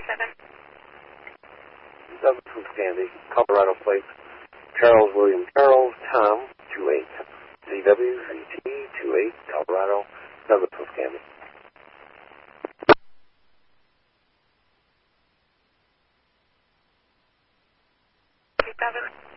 Douglas from Sandy, Colorado Place. Charles William Charles, Tom, 28. ZWCT 28, Colorado, Douglas from Sandy. 7.